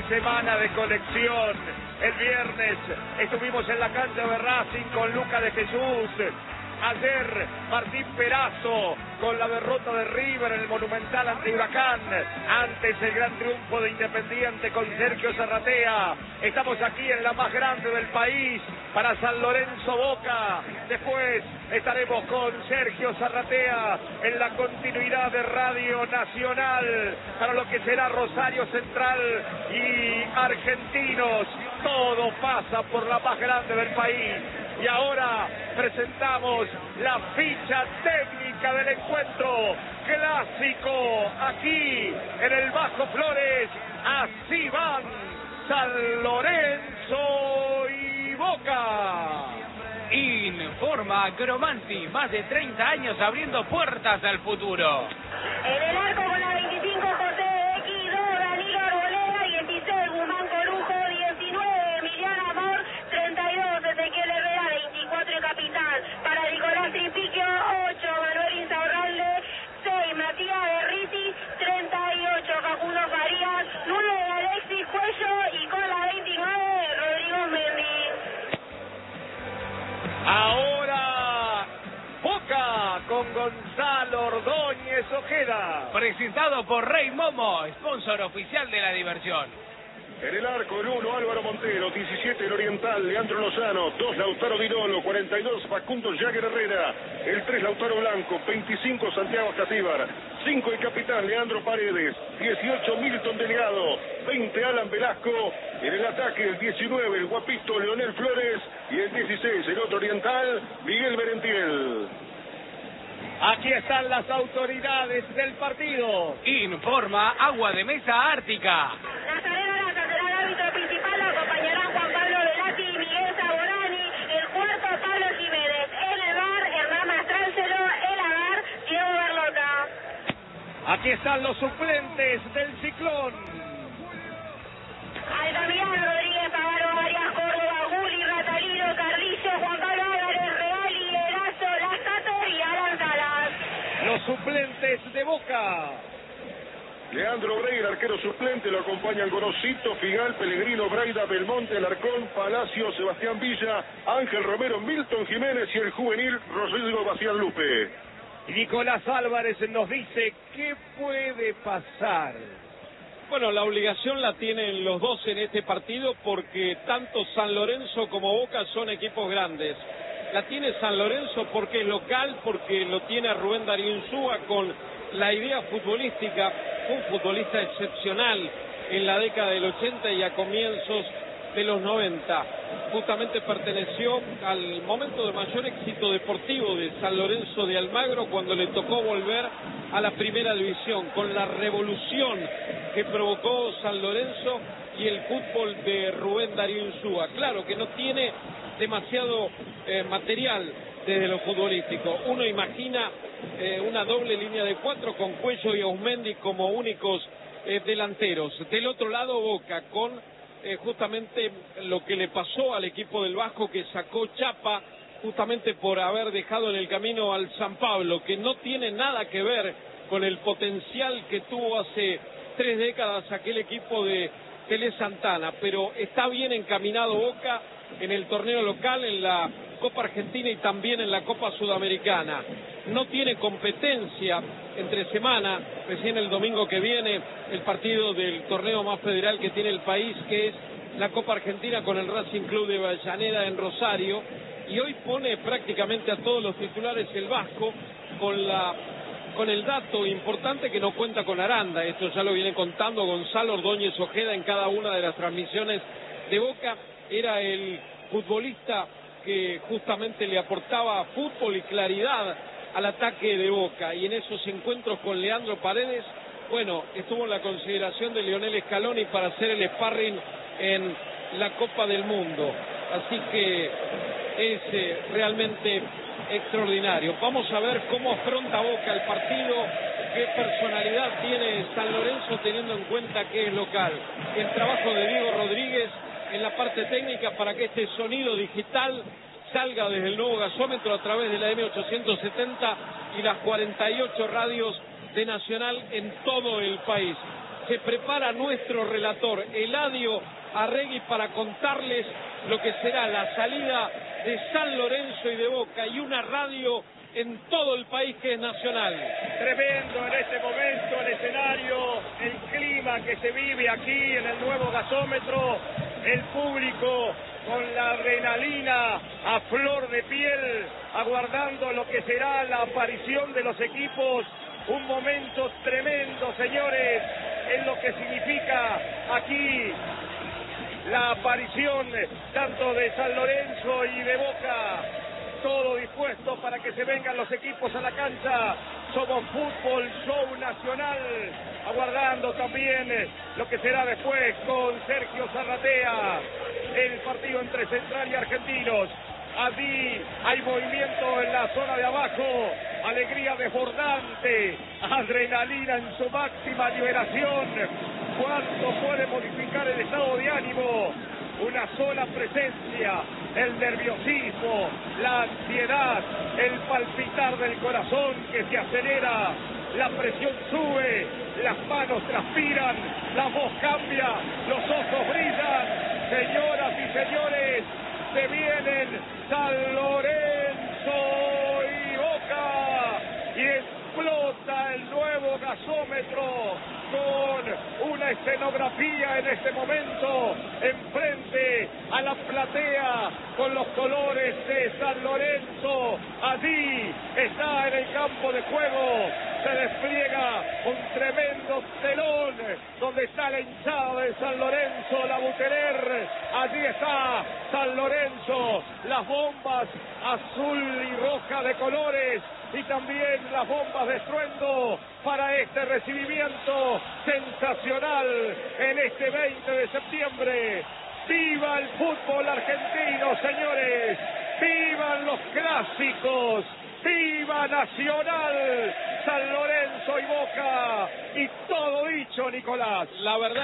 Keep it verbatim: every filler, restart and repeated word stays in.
de semana de colección. El viernes estuvimos en la cancha de Racing con Luca de Jesús. Ayer Martín Perazo con la derrota de River en el Monumental ante Huracán. Antes el gran triunfo de Independiente con Sergio Zarratea. Estamos aquí en la más grande del país para San Lorenzo Boca. Después estaremos con Sergio Zarratea en la continuidad de Radio Nacional para lo que será Rosario Central y Argentinos. Todo pasa por la más grande del país. Y ahora presentamos la ficha técnica del encuentro clásico aquí en el Bajo Flores. Así van San Lorenzo y Boca. Informa Cromanti, más de treinta años abriendo puertas al futuro. En el arco con la veinticinco, José X, dos, Danilo Arboleda, dieciséis, Guzmán Corujo, diecinueve, Emiliano Amor, treinta y dos, Ezequiel Herrera, veinticuatro, Capitán, para Nicolás Tripiquio, ocho, Manuel Insaurralde, seis, Matías Berriti, treinta y ocho, Facundo Farías, nueve, Alexis Cuello y con la veintinueve, Rodrigo Mendy. Ahora Boca con Gonzalo Ordóñez Ojeda. Presentado por Rey Momo, sponsor oficial de la diversión. En el arco, el uno, Álvaro Montero, diecisiete, el Oriental, Leandro Lozano, dos, Lautaro Dinolo, cuarenta y dos, Facundo Jagger Herrera, el tres, Lautaro Blanco, veinticinco, Santiago Catíbar, cinco, el capitán Leandro Paredes, dieciocho, Milton Delgado, veinte, Alan Velasco, en el ataque el diecinueve, el guapito Leonel Flores, y el dieciséis, el otro Oriental, Miguel Berentiel. Aquí están las autoridades del partido. Informa Agua de Mesa Ártica. Nazareno Laza será el árbitro principal, lo acompañarán Juan Pablo Velati y Miguel Saborani. El cuarto, Pablo Jiménez. En el bar, Hernán Mastráncelo. El agar, Diego Berlota. Aquí están los suplentes del Ciclón. Altamirano, Rodríguez Pavaro, Marías Córdoba, Juli, Ratalino, Carrillo, Juan Pablo Álvarez, Real, Erazo, Lazato y Alan Salas. Los suplentes de Boca. Leandro Rey, el arquero suplente, lo acompañan Gorosito, Figal, Pellegrino, Braida, Belmonte, Alarcón, Palacio, Sebastián Villa, Ángel Romero, Milton Jiménez y el juvenil Rodrigo Bastián Lupe. Nicolás Álvarez nos dice qué puede pasar. Bueno, la obligación la tienen los dos en este partido porque tanto San Lorenzo como Boca son equipos grandes. La tiene San Lorenzo porque es local, porque lo tiene a Rubén Darío Insúa con la idea futbolística, un futbolista excepcional en la década del ochenta y a comienzos de los noventa. Justamente perteneció al momento de mayor éxito deportivo de San Lorenzo de Almagro cuando le tocó volver a la primera división, con la revolución que provocó San Lorenzo y el fútbol de Rubén Darío Insúa. Claro que no tiene demasiado eh, material desde lo futbolístico. Uno imagina eh, una doble línea de cuatro con Cuello y Ausmendi como únicos eh, delanteros. Del otro lado, Boca con eh, justamente lo que le pasó al equipo del Vasco, que sacó chapa justamente por haber dejado en el camino al San Pablo, que no tiene nada que ver con el potencial que tuvo hace tres décadas aquel equipo de Tele Santana, pero está bien encaminado Boca en el torneo local, en la Copa Argentina y también en la Copa Sudamericana. No tiene competencia entre semana, recién el domingo que viene, el partido del torneo más federal que tiene el país, que es la Copa Argentina con el Racing Club de Avellaneda en Rosario, y hoy pone prácticamente a todos los titulares el Vasco con la con el dato importante que no cuenta con Aranda. Esto ya lo viene contando Gonzalo Ordóñez Ojeda en cada una de las transmisiones de Boca. Era el futbolista que justamente le aportaba fútbol y claridad al ataque de Boca, y en esos encuentros con Leandro Paredes, bueno, estuvo en la consideración de Lionel Scaloni para hacer el sparring en la Copa del Mundo, así que es eh, realmente extraordinario. Vamos a ver cómo afronta Boca el partido, qué personalidad tiene San Lorenzo teniendo en cuenta que es local. El trabajo de Diego Rodríguez en la parte técnica para que este sonido digital salga desde el nuevo gasómetro a través de la M ochocientos setenta y las cuarenta y ocho radios de Nacional en todo el país. se prepara nuestro relator Eladio Arregui para contarles lo que será la salida de San Lorenzo y de Boca, y una radio en todo el país que es nacional. Tremendo en este momento el escenario, el clima que se vive aquí en el nuevo gasómetro, el público con la adrenalina a flor de piel, aguardando lo que será la aparición de los equipos. Un momento tremendo, señores, en lo que significa aquí la aparición tanto de San Lorenzo y de Boca. Todo dispuesto para que se vengan los equipos a la cancha. Somos Fútbol Show Nacional, aguardando también lo que será después con Sergio Zarratea, el partido entre Central y Argentinos. Allí hay movimiento en la zona de abajo, alegría desbordante, adrenalina en su máxima liberación. ¿Cuánto puede modificar el estado de ánimo? Una sola presencia, el nerviosismo, la ansiedad, el palpitar del corazón que se acelera, la presión sube, las manos transpiran, la voz cambia, los ojos brillan. Señoras y señores, se vienen San Lorenzo y Boca, y explota el nuevo gasómetro con una escenografía en este momento enfrente a la platea con los colores de San Lorenzo. Allí está en el campo de juego, se despliega un tremendo telón donde está la hinchada de San Lorenzo, la Buterer. Allí está San Lorenzo, las bombas azul y roja de colores, y también las bombas de estruendo para este recibimiento sensacional en este veinte de septiembre. ¡Viva el fútbol argentino, señores! ¡Vivan los clásicos! ¡Viva Nacional! San Lorenzo y Boca, y todo dicho, Nicolás. La verdad